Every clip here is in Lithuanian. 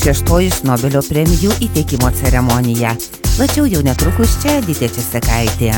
36 Šnobelio premijų įteikimo ceremonija. Plačiau jau netrukus čia Edita Česakaitė.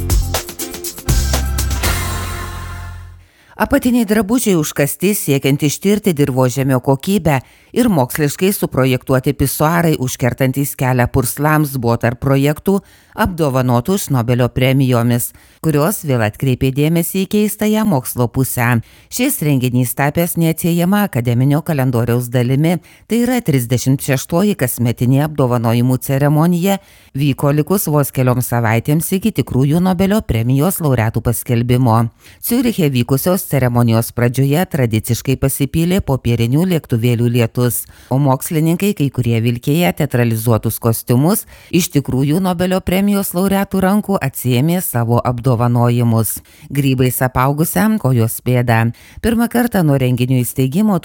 Apatiniai drabužiai užkasti siekiant ištirti dirvožemio kokybę ir moksliškai suprojektuoti pisuarai užkertantys kelią purslams buvo tarp projektų apdovanotų Šnobelio premijomis, kurios vėl atkreipė dėmesį į keistąją mokslo pusę. Šis renginys tapęs neatsiejama akademinio kalendoriaus dalimi, tai yra 36 kasmetinė apdovanojimų ceremonija, vyko likus vos kelioms savaitėms iki tikrųjų Nobelio premijos laureatų paskelbimo. Ciuriche vykusios ceremonijos pradžioje tradiciškai pasipylė popierinių lėktuvėlių lietus, o mokslininkai, kai kurie vilkėję teatralizuotus kostiumus, iš tikrųjų Nobelio premijos laureatų rankų atsiėmė savo apdovanojimus. Grybais apaugusiam kojos pėdą. Pirmą kartą nuo renginio įsteigimo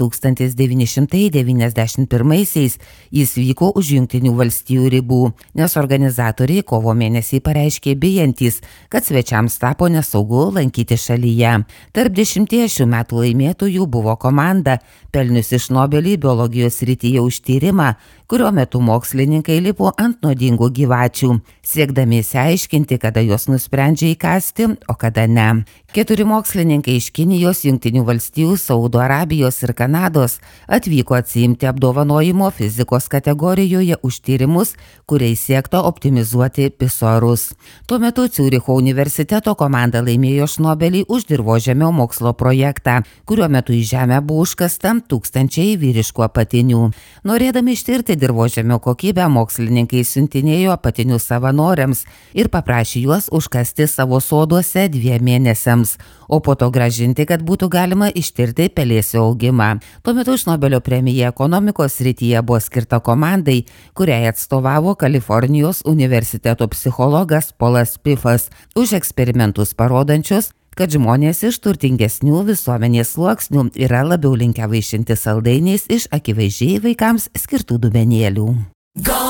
1991-aisiais jis vyko už Jungtinių valstijų ribų, nes organizatoriai kovo mėnesį pareiškė bijantys, kad svečiams tapo nesaugu lankyti šalyje. Tarp 10 šių metų laimėtojų buvo komanda, pelniusi Šnobelį biologijos srityje už tyrimą, kurio metu mokslininkai lipo ant nuodingų gyvačių, siekdami išsiaiškinti, kada jos nusprendžia įkąsti, o kada ne. 4 mokslininkai iš Kinijos, Jungtinių valstijų, Saudo Arabijos ir Kanados atvyko atsiimti apdovanojimo fizikos kategorijoje už tyrimus, kuriais siekta optimizuoti pisuarus. Tuo metu Ciuricho universiteto komanda laimėjo Šnobelį už dirvožemio mokslo projektą, kuriuo metu į žemę buvo užkasta tūkstančiai vyriškų apatinių. Norėdami ištirti dirvožemio kokybę, mokslininkai siuntinėjo apatinius savanoriams ir paprašė juos užkasti savo soduose 2 mėnesiams, o po to grąžinti, kad būtų galima ištirti pelėsio augimą. Tuo metu Šnobelio premija ekonomikos srityje buvo skirta komandai, kuriai atstovavo Kalifornijos universiteto psichologas Polas Pifas už eksperimentus parodančius, kad žmonės iš turtingesnių visuomenės sluoksnių yra labiau linkę vaišinti saldainiais iš akivaizdžiai vaikams skirtų dubenėlių.